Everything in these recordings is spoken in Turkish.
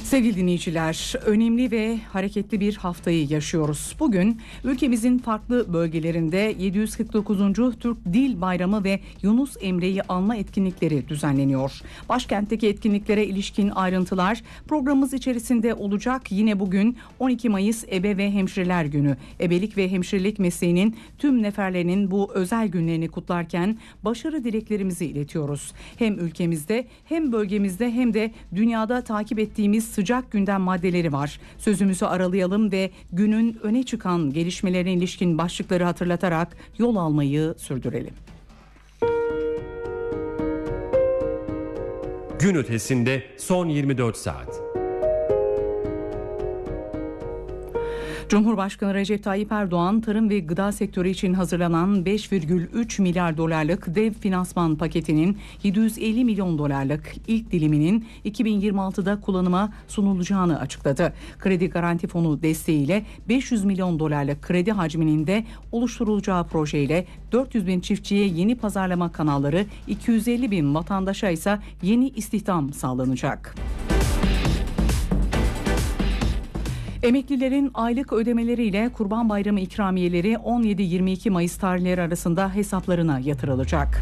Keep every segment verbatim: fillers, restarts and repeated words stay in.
Sevgili dinleyiciler, önemli ve hareketli bir haftayı yaşıyoruz. Bugün ülkemizin farklı bölgelerinde yedi yüz kırk dokuzuncu Türk Dil Bayramı ve Yunus Emre'yi anma etkinlikleri düzenleniyor. Başkentteki etkinliklere ilişkin ayrıntılar programımız içerisinde olacak. Yine bugün on iki Mayıs Ebe ve Hemşireler Günü. Ebelik ve hemşirelik mesleğinin tüm neferlerinin bu özel günlerini kutlarken başarı dileklerimizi iletiyoruz. Hem ülkemizde hem bölgemizde hem de dünyada takip ettiğimiz sıcak gündem maddeleri var. Sözümüzü aralayalım ve günün öne çıkan gelişmelerine ilişkin başlıkları hatırlatarak yol almayı sürdürelim. Gün ötesinde son yirmi dört saat. Cumhurbaşkanı Recep Tayyip Erdoğan, tarım ve gıda sektörü için hazırlanan beş virgül üç milyar dolarlık dev finansman paketinin yedi yüz elli milyon dolarlık ilk diliminin iki bin yirmi altıda kullanıma sunulacağını açıkladı. Kredi Garanti Fonu desteğiyle beş yüz milyon dolarlık kredi hacminin de oluşturulacağı projeyle dört yüz bin çiftçiye yeni pazarlama kanalları, iki yüz elli bin vatandaşa ise yeni istihdam sağlanacak. Emeklilerin aylık ödemeleriyle Kurban Bayramı ikramiyeleri on yedi yirmi iki Mayıs tarihleri arasında hesaplarına yatırılacak.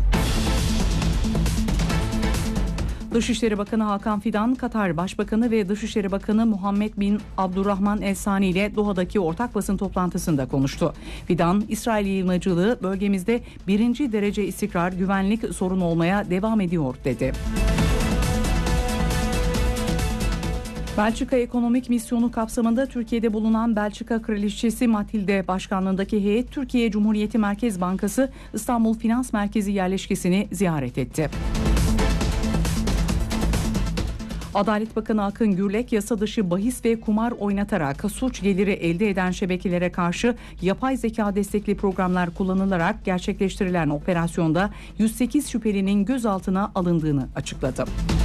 Dışişleri Bakanı Hakan Fidan, Katar Başbakanı ve Dışişleri Bakanı Muhammed bin Abdurrahman El Sani ile Doha'daki ortak basın toplantısında konuştu. Fidan, İsrail yığınacılığı bölgemizde birinci derece istikrar, güvenlik sorunu olmaya devam ediyor dedi. Belçika Ekonomik Misyonu kapsamında Türkiye'de bulunan Belçika Kraliçesi Matilde başkanlığındaki heyet, Türkiye Cumhuriyeti Merkez Bankası İstanbul Finans Merkezi yerleşkesini ziyaret etti. Adalet Bakanı Akın Gürlek, yasa dışı bahis ve kumar oynatarak suç geliri elde eden şebekelere karşı yapay zeka destekli programlar kullanılarak gerçekleştirilen operasyonda yüz sekiz şüphelinin gözaltına alındığını açıkladı.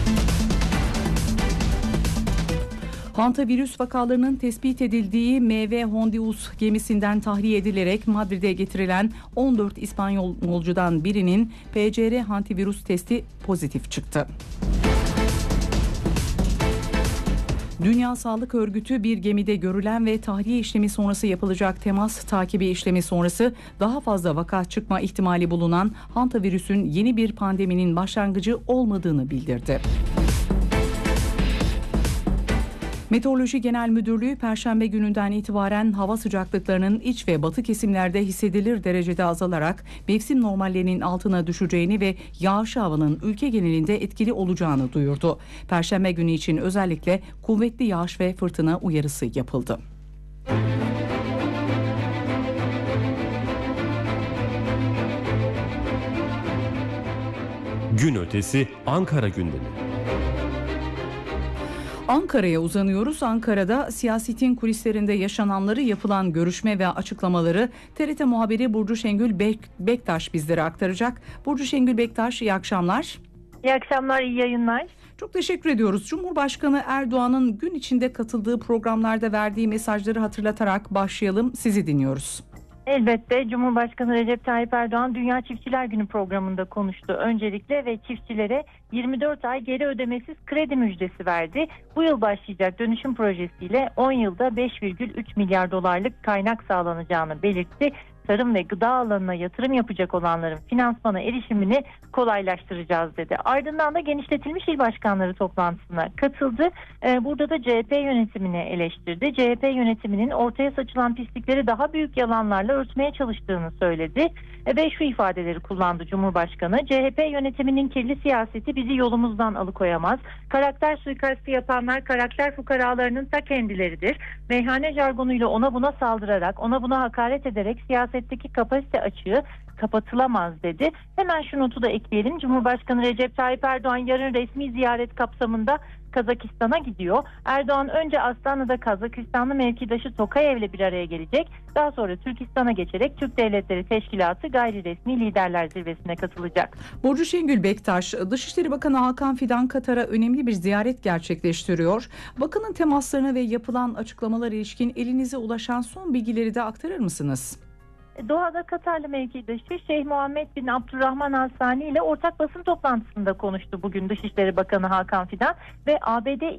Hantavirüs vakalarının tespit edildiği M V Hondius gemisinden tahliye edilerek Madrid'e getirilen on dört İspanyol yolcudan birinin P C R hantavirüs testi pozitif çıktı. Dünya Sağlık Örgütü bir gemide görülen ve tahliye işlemi sonrası yapılacak temas takibi işlemi sonrası daha fazla vaka çıkma ihtimali bulunan hantavirüsün yeni bir pandeminin başlangıcı olmadığını bildirdi. Meteoroloji Genel Müdürlüğü Perşembe gününden itibaren hava sıcaklıklarının iç ve batı kesimlerde hissedilir derecede azalarak mevsim normallerinin altına düşeceğini ve yağışlı havanın ülke genelinde etkili olacağını duyurdu. Perşembe günü için özellikle kuvvetli yağış ve fırtına uyarısı yapıldı. Gün ötesi Ankara gündemi. Ankara'ya uzanıyoruz. Ankara'da siyasetin kulislerinde yaşananları, yapılan görüşme ve açıklamaları T R T muhabiri Burcu Şengül Bek- Bektaş bizlere aktaracak. Burcu Şengül Bektaş, iyi akşamlar. İyi akşamlar, iyi yayınlar. Çok teşekkür ediyoruz. Cumhurbaşkanı Erdoğan'ın gün içinde katıldığı programlarda verdiği mesajları hatırlatarak başlayalım. Sizi dinliyoruz. Elbette Cumhurbaşkanı Recep Tayyip Erdoğan Dünya Çiftçiler Günü programında konuştu öncelikle ve çiftçilere yirmi dört ay geri ödemesiz kredi müjdesi verdi. Bu yıl başlayacak dönüşüm projesiyle on yılda beş virgül üç milyar dolarlık kaynak sağlanacağını belirtti. Tarım ve gıda alanına yatırım yapacak olanların finansmana erişimini kolaylaştıracağız dedi. Ardından da genişletilmiş il başkanları toplantısına katıldı. Ee, burada da C H P yönetimini eleştirdi. C H P yönetiminin ortaya saçılan pislikleri daha büyük yalanlarla örtmeye çalıştığını söyledi. E, ve şu ifadeleri kullandı Cumhurbaşkanı. C H P yönetiminin kirli siyaseti bizi yolumuzdan alıkoyamaz. Karakter suikastı yapanlar karakter fukaralarının ta kendileridir. Meyhane jargonuyla ona buna saldırarak, ona buna hakaret ederek siyasetteki kapasite açığı kapatılamaz dedi. Hemen şu notu da ekleyelim. Cumhurbaşkanı Recep Tayyip Erdoğan yarın resmi ziyaret kapsamında Kazakistan'a gidiyor. Erdoğan önce Astana'da Kazakistanlı mevkidaşı Tokayev'le bir araya gelecek. Daha sonra Türkistan'a geçerek Türk Devletleri Teşkilatı Gayri Resmi Liderler Zirvesi'ne katılacak. Burcu Şengül Bektaş, Dışişleri Bakanı Hakan Fidan Katar'a önemli bir ziyaret gerçekleştiriyor. Bakanın temaslarına ve yapılan açıklamalara ilişkin elinize ulaşan son bilgileri de aktarır mısınız? Doha'da Katarlı mevkidaşı Şeyh Muhammed bin Abdurrahman Al Sani ile ortak basın toplantısında konuştu bugün Dışişleri Bakanı Hakan Fidan ve A B D